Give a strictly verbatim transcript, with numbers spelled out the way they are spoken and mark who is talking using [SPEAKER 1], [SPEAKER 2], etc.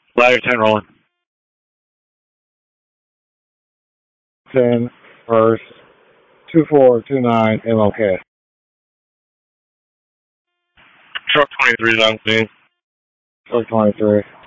[SPEAKER 1] Ladder ten rolling.
[SPEAKER 2] ten, first, two four two nine, M L K.
[SPEAKER 1] Truck twenty-three, down scene.
[SPEAKER 2] Truck twenty-three.